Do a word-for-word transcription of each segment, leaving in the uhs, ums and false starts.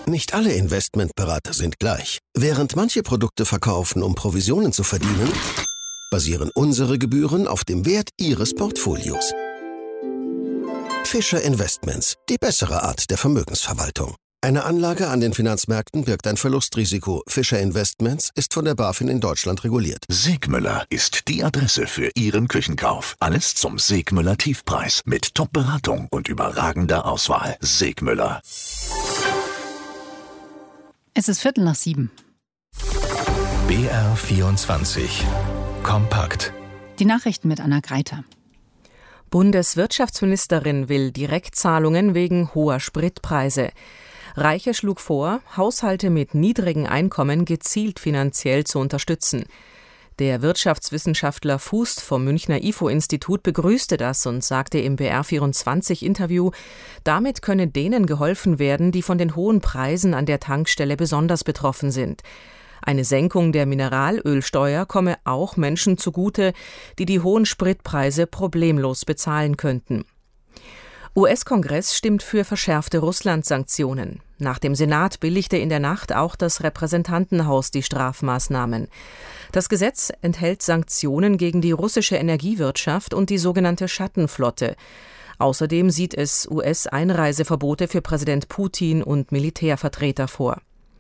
Nicht alle Investmentberater sind gleich. Während manche Produkte verkaufen, um Provisionen zu verdienen, basieren unsere Gebühren auf dem Wert Ihres Portfolios. Fischer Investments, die bessere Art der Vermögensverwaltung. Eine Anlage an den Finanzmärkten birgt ein Verlustrisiko. Fischer Investments ist von der BaFin in Deutschland reguliert. Segmüller ist die Adresse für Ihren Küchenkauf. Alles zum Segmüller Tiefpreis mit Top-Beratung und überragender Auswahl. Segmüller. Es ist Viertel nach sieben. B R vierundzwanzig. Kompakt. Die Nachrichten mit Anna Greiter. Bundeswirtschaftsministerin will Direktzahlungen wegen hoher Spritpreise. Reiche schlug vor, Haushalte mit niedrigen Einkommen gezielt finanziell zu unterstützen. Der Wirtschaftswissenschaftler Fußt vom Münchner I F O-Institut begrüßte das und sagte im B R vierundzwanzig-Interview, damit könne denen geholfen werden, die von den hohen Preisen an der Tankstelle besonders betroffen sind. Eine Senkung der Mineralölsteuer komme auch Menschen zugute, die die hohen Spritpreise problemlos bezahlen könnten. U S-Kongress stimmt für verschärfte Russland-Sanktionen. Nach dem Senat billigte in der Nacht auch das Repräsentantenhaus die Strafmaßnahmen. Das Gesetz enthält Sanktionen gegen die russische Energiewirtschaft und die sogenannte Schattenflotte. Außerdem sieht es U S-Einreiseverbote für Präsident Putin und Militärvertreter vor.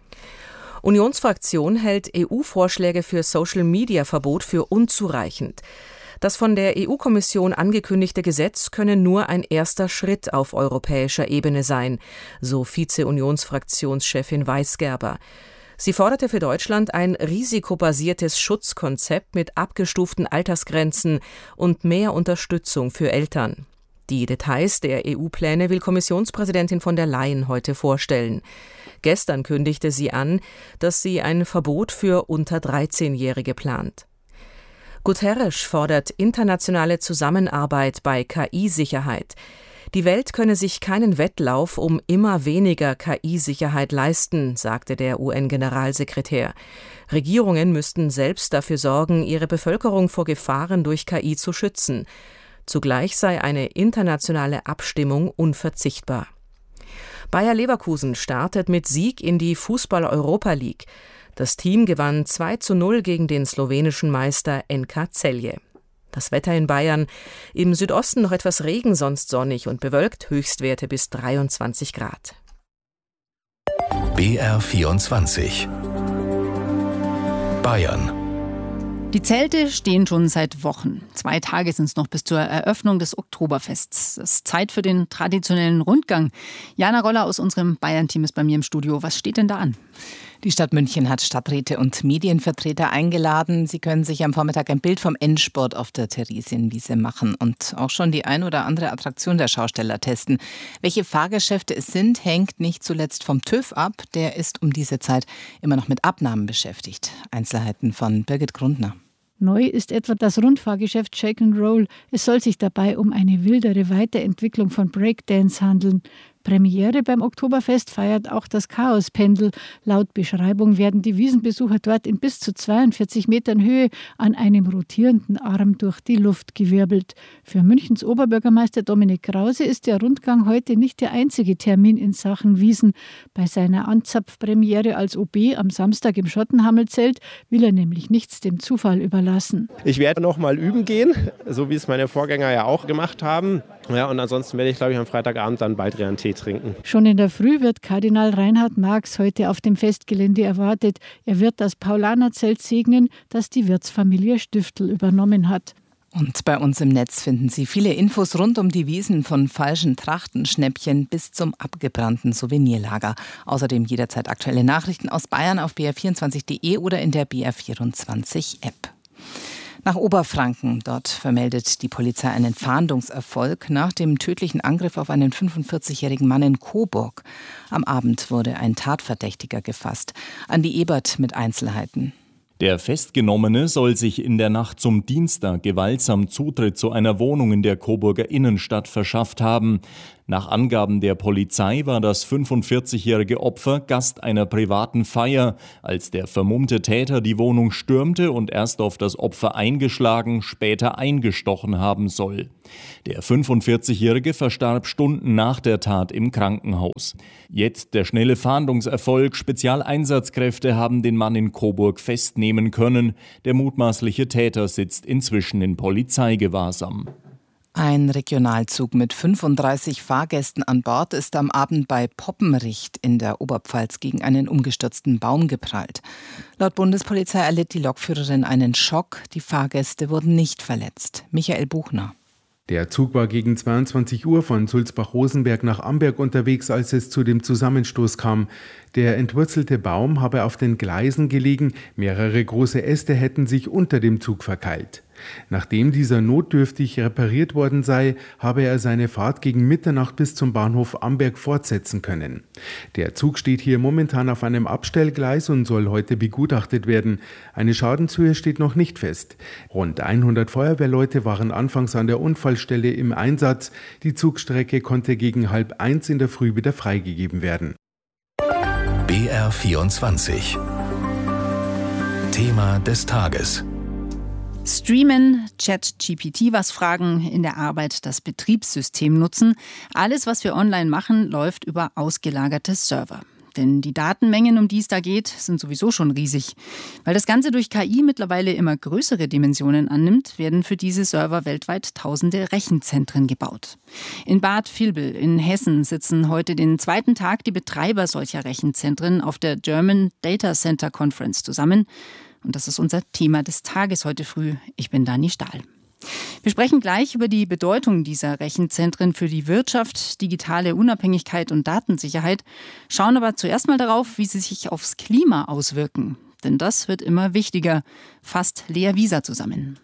Unionsfraktion hält E U-Vorschläge für Social-Media-Verbot für unzureichend. Das von der E U-Kommission angekündigte Gesetz könne nur ein erster Schritt auf europäischer Ebene sein, so Vize-Unionsfraktionschefin Weisgerber. Sie forderte für Deutschland ein risikobasiertes Schutzkonzept mit abgestuften Altersgrenzen und mehr Unterstützung für Eltern. Die Details der E U-Pläne will Kommissionspräsidentin von der Leyen heute vorstellen. Gestern kündigte sie an, dass sie ein Verbot für unter dreizehnjährige plant. Guterres fordert internationale Zusammenarbeit bei K I-Sicherheit. Die Welt könne sich keinen Wettlauf um immer weniger K I-Sicherheit leisten, sagte der U N-Generalsekretär. Regierungen müssten selbst dafür sorgen, ihre Bevölkerung vor Gefahren durch K I zu schützen. Zugleich sei eine internationale Abstimmung unverzichtbar. Bayer Leverkusen startet mit Sieg in die Fußball-Europa League. Das Team gewann zwei zu null gegen den slowenischen Meister N K Celje. Das Wetter in Bayern: im Südosten noch etwas Regen, sonst sonnig und bewölkt, Höchstwerte bis dreiundzwanzig Grad. B R vierundzwanzig. Bayern. Die Zelte stehen schon seit Wochen. Zwei Tage sind es noch bis zur Eröffnung des Oktoberfests. Es ist Zeit für den traditionellen Rundgang. Jana Roller aus unserem Bayern-Team ist bei mir im Studio. Was steht denn da an? Die Stadt München hat Stadträte und Medienvertreter eingeladen. Sie können sich am Vormittag ein Bild vom Endspurt auf der Theresienwiese machen und auch schon die ein oder andere Attraktion der Schausteller testen. Welche Fahrgeschäfte es sind, hängt nicht zuletzt vom TÜV ab. Der ist um diese Zeit immer noch mit Abnahmen beschäftigt. Einzelheiten von Birgit Grundner. Neu ist etwa das Rundfahrgeschäft Shake and Roll. Es soll sich dabei um eine wildere Weiterentwicklung von Breakdance handeln. Premiere beim Oktoberfest feiert auch das Chaospendel. Laut Beschreibung werden die Wiesenbesucher dort in bis zu zweiundvierzig Metern Höhe an einem rotierenden Arm durch die Luft gewirbelt. Für Münchens Oberbürgermeister Dominik Krause ist der Rundgang heute nicht der einzige Termin in Sachen Wiesen. Bei seiner Anzapfpremiere als O B am Samstag im Schottenhammelzelt will er nämlich nichts dem Zufall überlassen. Ich werde noch mal üben gehen, so wie es meine Vorgänger ja auch gemacht haben. Ja, und ansonsten werde ich, glaube ich, am Freitagabend dann Baldrian Tee trinken. Schon in der Früh wird Kardinal Reinhard Marx heute auf dem Festgelände erwartet. Er wird das Paulanerzelt segnen, das die Wirtsfamilie Stiftel übernommen hat. Und bei uns im Netz finden Sie viele Infos rund um die Wiesen, von falschen Trachtenschnäppchen bis zum abgebrannten Souvenirlager. Außerdem jederzeit aktuelle Nachrichten aus Bayern auf b r vierundzwanzig punkt de oder in der B R vierundzwanzig App. Nach Oberfranken, dort vermeldet die Polizei einen Fahndungserfolg nach dem tödlichen Angriff auf einen fünfundvierzigjährigen Mann in Coburg. Am Abend wurde ein Tatverdächtiger gefasst. Andi Ebert mit Einzelheiten. Der Festgenommene soll sich in der Nacht zum Dienstag gewaltsam Zutritt zu einer Wohnung in der Coburger Innenstadt verschafft haben. Nach Angaben der Polizei war das fünfundvierzigjährige Opfer Gast einer privaten Feier, als der vermummte Täter die Wohnung stürmte und erst auf das Opfer eingeschlagen, später eingestochen haben soll. Der fünfundvierzigjährige verstarb Stunden nach der Tat im Krankenhaus. Jetzt der schnelle Fahndungserfolg. Spezialeinsatzkräfte haben den Mann in Coburg festnehmen können. Der mutmaßliche Täter sitzt inzwischen in Polizeigewahrsam. Ein Regionalzug mit fünfunddreißig Fahrgästen an Bord ist am Abend bei Poppenricht in der Oberpfalz gegen einen umgestürzten Baum geprallt. Laut Bundespolizei erlitt die Lokführerin einen Schock. Die Fahrgäste wurden nicht verletzt. Michael Buchner. Der Zug war gegen zweiundzwanzig Uhr von Sulzbach-Rosenberg nach Amberg unterwegs, als es zu dem Zusammenstoß kam. Der entwurzelte Baum habe auf den Gleisen gelegen, mehrere große Äste hätten sich unter dem Zug verkeilt. Nachdem dieser notdürftig repariert worden sei, habe er seine Fahrt gegen Mitternacht bis zum Bahnhof Amberg fortsetzen können. Der Zug steht hier momentan auf einem Abstellgleis und soll heute begutachtet werden. Eine Schadenshöhe steht noch nicht fest. Rund hundert Feuerwehrleute waren anfangs an der Unfallstelle im Einsatz. Die Zugstrecke konnte gegen halb eins in der Früh wieder freigegeben werden. B R vierundzwanzig. Thema des Tages. Streamen, ChatGPT was fragen, in der Arbeit das Betriebssystem nutzen. Alles, was wir online machen, läuft über ausgelagerte Server. Denn die Datenmengen, um die es da geht, sind sowieso schon riesig. Weil das Ganze durch K I mittlerweile immer größere Dimensionen annimmt, werden für diese Server weltweit tausende Rechenzentren gebaut. In Bad Vilbel in Hessen sitzen heute den zweiten Tag die Betreiber solcher Rechenzentren auf der German Data Center Conference zusammen. Und das ist unser Thema des Tages heute früh. Ich bin Dani Stahl. Wir sprechen gleich über die Bedeutung dieser Rechenzentren für die Wirtschaft, digitale Unabhängigkeit und Datensicherheit, schauen aber zuerst mal darauf, wie sie sich aufs Klima auswirken. Denn das wird immer wichtiger. Fasst Lea Wieser zusammen.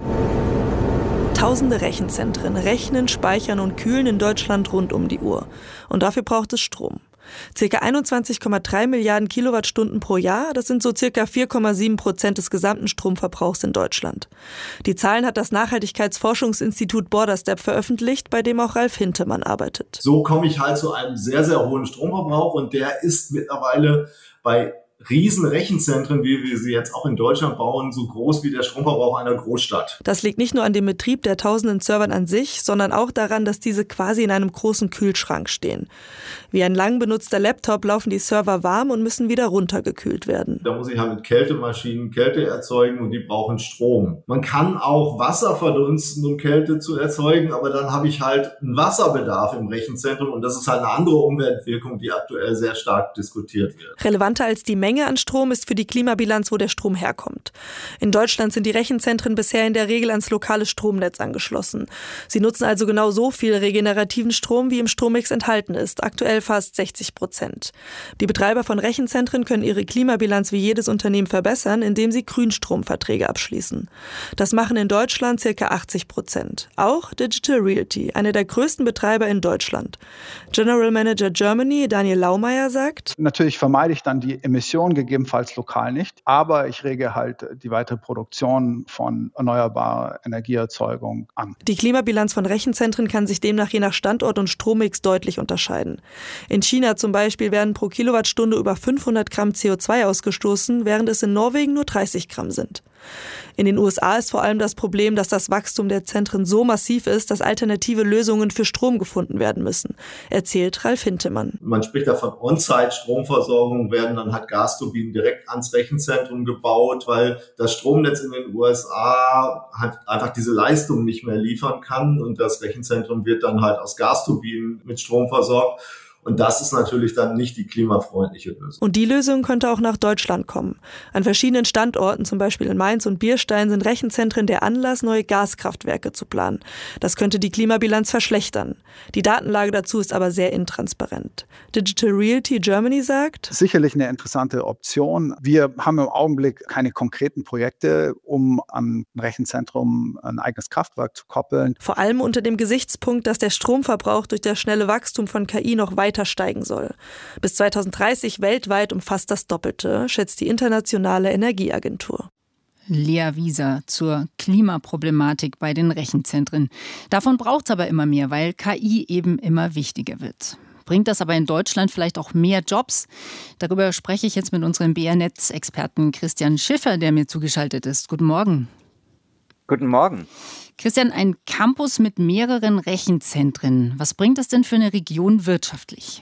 Tausende Rechenzentren rechnen, speichern und kühlen in Deutschland rund um die Uhr. Und dafür braucht es Strom. Circa einundzwanzig Komma drei Milliarden Kilowattstunden pro Jahr, das sind so circa vier Komma sieben Prozent des gesamten Stromverbrauchs in Deutschland. Die Zahlen hat das Nachhaltigkeitsforschungsinstitut Borderstep veröffentlicht, bei dem auch Ralf Hintemann arbeitet. So komme ich halt zu einem sehr, sehr hohen Stromverbrauch und der ist mittlerweile bei riesen Rechenzentren, wie wir sie jetzt auch in Deutschland bauen, so groß wie der Stromverbrauch einer Großstadt. Das liegt nicht nur an dem Betrieb der tausenden Servern an sich, sondern auch daran, dass diese quasi in einem großen Kühlschrank stehen. Wie ein lang benutzter Laptop laufen die Server warm und müssen wieder runtergekühlt werden. Da muss ich halt mit Kältemaschinen Kälte erzeugen und die brauchen Strom. Man kann auch Wasser verdunsten, um Kälte zu erzeugen, aber dann habe ich halt einen Wasserbedarf im Rechenzentrum und das ist halt eine andere Umweltwirkung, die aktuell sehr stark diskutiert wird. Relevanter als die Menge an Strom ist für die Klimabilanz, wo der Strom herkommt. In Deutschland sind die Rechenzentren bisher in der Regel ans lokale Stromnetz angeschlossen. Sie nutzen also genau so viel regenerativen Strom, wie im Strommix enthalten ist, aktuell fast sechzig Prozent. Die Betreiber von Rechenzentren können ihre Klimabilanz wie jedes Unternehmen verbessern, indem sie Grünstromverträge abschließen. Das machen in Deutschland ca. achtzig Prozent. Auch Digital Realty, einer der größten Betreiber in Deutschland. General Manager Germany, Daniel Laumeier, sagt: Natürlich vermeide ich dann die Emissionen, gegebenenfalls lokal nicht, aber ich rege halt die weitere Produktion von erneuerbarer Energieerzeugung an. Die Klimabilanz von Rechenzentren kann sich demnach je nach Standort und Strommix deutlich unterscheiden. In China zum Beispiel werden pro Kilowattstunde über fünfhundert Gramm C O zwei ausgestoßen, während es in Norwegen nur dreißig Gramm sind. In den U S A ist vor allem das Problem, dass das Wachstum der Zentren so massiv ist, dass alternative Lösungen für Strom gefunden werden müssen, erzählt Ralf Hintemann. Man spricht da von On-Site-Stromversorgung, werden dann halt Gasturbinen direkt ans Rechenzentrum gebaut, weil das Stromnetz in den U S A halt einfach diese Leistung nicht mehr liefern kann und das Rechenzentrum wird dann halt aus Gasturbinen mit Strom versorgt. Und das ist natürlich dann nicht die klimafreundliche Lösung. Und die Lösung könnte auch nach Deutschland kommen. An verschiedenen Standorten, zum Beispiel in Mainz und Bierstein, sind Rechenzentren der Anlass, neue Gaskraftwerke zu planen. Das könnte die Klimabilanz verschlechtern. Die Datenlage dazu ist aber sehr intransparent. Digital Realty Germany sagt: Sicherlich eine interessante Option. Wir haben im Augenblick keine konkreten Projekte, um am Rechenzentrum ein eigenes Kraftwerk zu koppeln. Vor allem unter dem Gesichtspunkt, dass der Stromverbrauch durch das schnelle Wachstum von K I noch weiter steigen soll. Bis zweitausenddreißig weltweit um fast das Doppelte, schätzt die Internationale Energieagentur. Lea Wieser zur Klimaproblematik bei den Rechenzentren. Davon braucht es aber immer mehr, weil K I eben immer wichtiger wird. Bringt das aber in Deutschland vielleicht auch mehr Jobs? Darüber spreche ich jetzt mit unserem B R-Netz-Experten Christian Schiffer, der mir zugeschaltet ist. Guten Morgen. Guten Morgen. Christian, ein Campus mit mehreren Rechenzentren. Was bringt das denn für eine Region wirtschaftlich?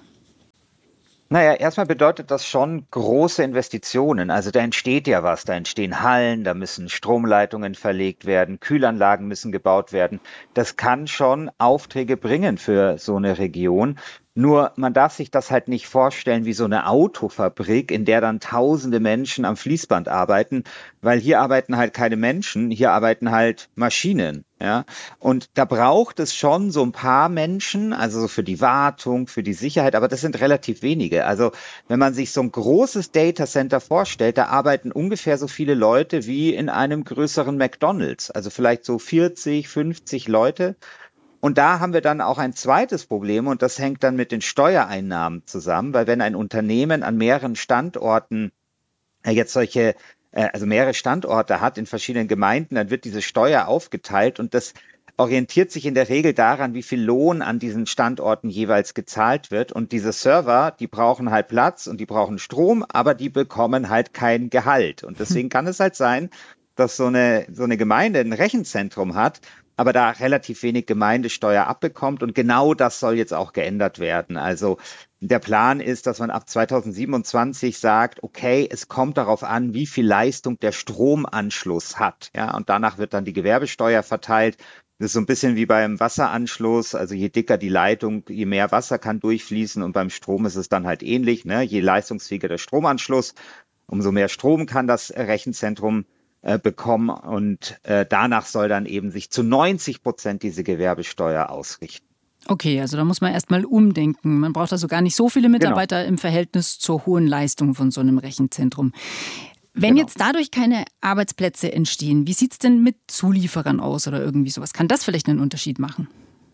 Naja, erstmal bedeutet das schon große Investitionen. Also da entsteht ja was. Da entstehen Hallen, da müssen Stromleitungen verlegt werden, Kühlanlagen müssen gebaut werden. Das kann schon Aufträge bringen für so eine Region. Nur man darf sich das halt nicht vorstellen wie so eine Autofabrik, in der dann tausende Menschen am Fließband arbeiten, weil hier arbeiten halt keine Menschen, hier arbeiten halt Maschinen. Ja, und da braucht es schon so ein paar Menschen, also so für die Wartung, für die Sicherheit, aber das sind relativ wenige. Also wenn man sich so ein großes Datacenter vorstellt, da arbeiten ungefähr so viele Leute wie in einem größeren McDonald's, also vielleicht so vierzig, fünfzig Leute. Und da haben wir dann auch ein zweites Problem und das hängt dann mit den Steuereinnahmen zusammen, weil wenn ein Unternehmen an mehreren Standorten äh, jetzt solche also mehrere Standorte hat in verschiedenen Gemeinden, dann wird diese Steuer aufgeteilt und das orientiert sich in der Regel daran, wie viel Lohn an diesen Standorten jeweils gezahlt wird. Und diese Server, die brauchen halt Platz und die brauchen Strom, aber die bekommen halt kein Gehalt. Und deswegen kann es halt sein, dass so eine, so eine Gemeinde ein Rechenzentrum hat, aber da relativ wenig Gemeindesteuer abbekommt. Und genau das soll jetzt auch geändert werden. Also der Plan ist, dass man ab zweitausendsiebenundzwanzig sagt, okay, es kommt darauf an, wie viel Leistung der Stromanschluss hat. Ja, und danach wird dann die Gewerbesteuer verteilt. Das ist so ein bisschen wie beim Wasseranschluss. Also je dicker die Leitung, je mehr Wasser kann durchfließen. Und beim Strom ist es dann halt ähnlich. Ne? Je leistungsfähiger der Stromanschluss, umso mehr Strom kann das Rechenzentrum äh, bekommen. Und äh, danach soll dann eben sich zu neunzig Prozent diese Gewerbesteuer ausrichten. Okay, also da muss man erstmal umdenken. Man braucht also gar nicht so viele Mitarbeiter genau. im Verhältnis zur hohen Leistung von so einem Rechenzentrum. Wenn genau. jetzt dadurch keine Arbeitsplätze entstehen, wie sieht es denn mit Zulieferern aus oder irgendwie sowas? Kann das vielleicht einen Unterschied machen?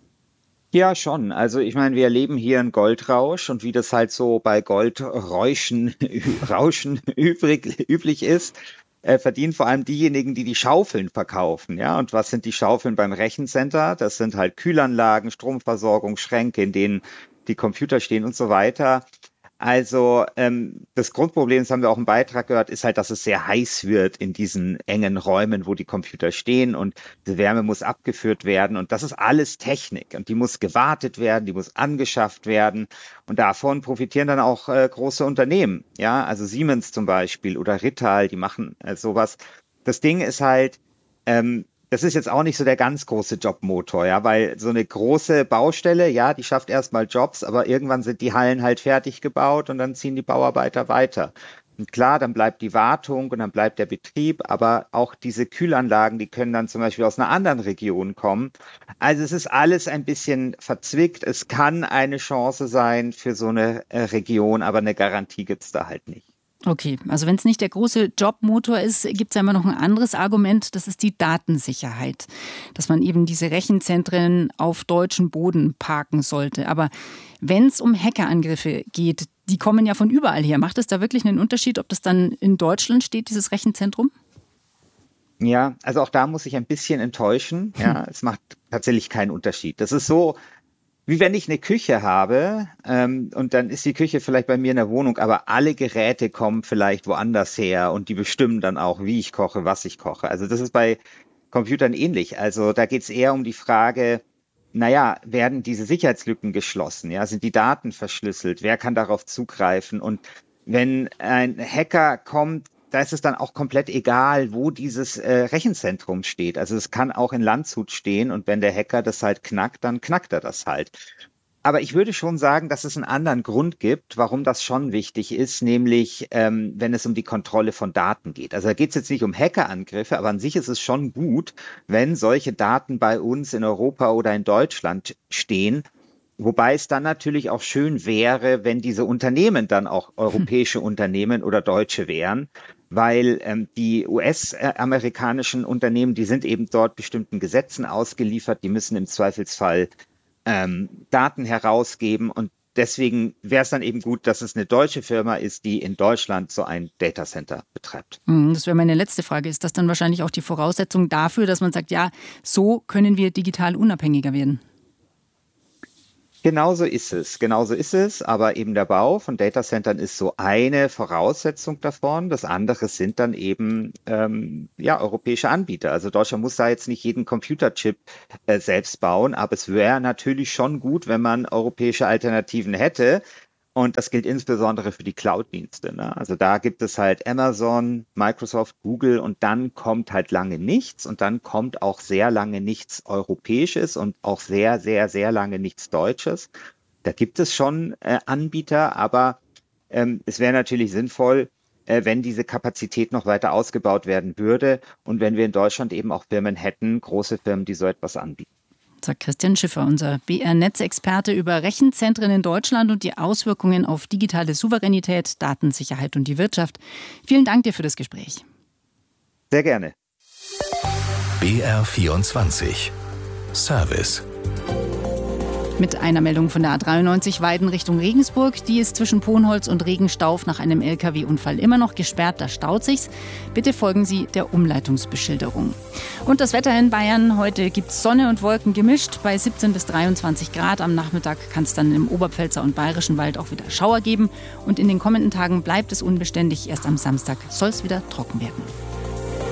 Ja, schon. Also ich meine, wir erleben hier einen Goldrausch und wie das halt so bei Goldräuschen Rauschen übrig, üblich ist, Äh, verdienen vor allem diejenigen, die die Schaufeln verkaufen. Ja, und was sind die Schaufeln beim Rechencenter? Das sind halt Kühlanlagen, Stromversorgung, Schränke, in denen die Computer stehen und so weiter. Also ähm, das Grundproblem, das haben wir auch im Beitrag gehört, ist halt, dass es sehr heiß wird in diesen engen Räumen, wo die Computer stehen und die Wärme muss abgeführt werden und das ist alles Technik und die muss gewartet werden, die muss angeschafft werden und davon profitieren dann auch äh, große Unternehmen, ja, also Siemens zum Beispiel oder Rittal, die machen äh, sowas. Das Ding ist halt, ähm, das ist jetzt auch nicht so der ganz große Jobmotor, ja, weil so eine große Baustelle, ja, die schafft erstmal Jobs, aber irgendwann sind die Hallen halt fertig gebaut und dann ziehen die Bauarbeiter weiter. Und klar, dann bleibt die Wartung und dann bleibt der Betrieb, aber auch diese Kühlanlagen, die können dann zum Beispiel aus einer anderen Region kommen. Also es ist alles ein bisschen verzwickt. Es kann eine Chance sein für so eine Region, aber eine Garantie gibt's da halt nicht. Okay, also wenn es nicht der große Jobmotor ist, gibt es ja immer noch ein anderes Argument, das ist die Datensicherheit. Dass man eben diese Rechenzentren auf deutschem Boden parken sollte. Aber wenn es um Hackerangriffe geht, die kommen ja von überall her. Macht es da wirklich einen Unterschied, ob das dann in Deutschland steht, dieses Rechenzentrum? Ja, also auch da muss ich ein bisschen enttäuschen. Ja, es macht tatsächlich keinen Unterschied. Das ist so, wie wenn ich eine Küche habe ähm, und dann ist die Küche vielleicht bei mir in der Wohnung, aber alle Geräte kommen vielleicht woanders her und die bestimmen dann auch, wie ich koche, was ich koche. Also das ist bei Computern ähnlich. Also da geht es eher um die Frage, naja, werden diese Sicherheitslücken geschlossen? Ja, sind die Daten verschlüsselt? Wer kann darauf zugreifen? Und wenn ein Hacker kommt, da ist es dann auch komplett egal, wo dieses äh, Rechenzentrum steht. Also es kann auch in Landshut stehen und wenn der Hacker das halt knackt, dann knackt er das halt. Aber ich würde schon sagen, dass es einen anderen Grund gibt, warum das schon wichtig ist, nämlich ähm, wenn es um die Kontrolle von Daten geht. Also da geht es jetzt nicht um Hackerangriffe, aber an sich ist es schon gut, wenn solche Daten bei uns in Europa oder in Deutschland stehen. Wobei es dann natürlich auch schön wäre, wenn diese Unternehmen dann auch europäische Unternehmen oder deutsche wären, weil ähm, die U S-amerikanischen Unternehmen, die sind eben dort bestimmten Gesetzen ausgeliefert, die müssen im Zweifelsfall ähm, Daten herausgeben und deswegen wäre es dann eben gut, dass es eine deutsche Firma ist, die in Deutschland so ein Datacenter betreibt. Das wäre meine letzte Frage. Ist das dann wahrscheinlich auch die Voraussetzung dafür, dass man sagt, ja, so können wir digital unabhängiger werden? Genauso ist es, genauso ist es, aber eben der Bau von Datacentern ist so eine Voraussetzung davon. Das andere sind dann eben ähm, ja, europäische Anbieter. Also Deutschland muss da jetzt nicht jeden Computerchip äh, selbst bauen, aber es wäre natürlich schon gut, wenn man europäische Alternativen hätte. Und das gilt insbesondere für die Cloud-Dienste, ne? Also da gibt es halt Amazon, Microsoft, Google und dann kommt halt lange nichts und dann kommt auch sehr lange nichts Europäisches und auch sehr, sehr, sehr lange nichts Deutsches. Da gibt es schon äh, Anbieter, aber ähm, es wäre natürlich sinnvoll, äh, wenn diese Kapazität noch weiter ausgebaut werden würde und wenn wir in Deutschland eben auch Firmen hätten, große Firmen, die so etwas anbieten. Sagt Christian Schiffer, unser B R-Netzexperte über Rechenzentren in Deutschland und die Auswirkungen auf digitale Souveränität, Datensicherheit und die Wirtschaft. Vielen Dank dir für das Gespräch. Sehr gerne. B R vierundzwanzig Service. Mit einer Meldung von der A dreiundneunzig Weiden Richtung Regensburg. Die ist zwischen Ponholz und Regenstauf nach einem L K W-Unfall immer noch gesperrt. Da staut sich's. Bitte folgen Sie der Umleitungsbeschilderung. Und das Wetter in Bayern. Heute gibt's Sonne und Wolken gemischt. Bei siebzehn bis dreiundzwanzig Grad. Am Nachmittag kann es dann im Oberpfälzer und Bayerischen Wald auch wieder Schauer geben. Und in den kommenden Tagen bleibt es unbeständig. Erst am Samstag soll es wieder trocken werden.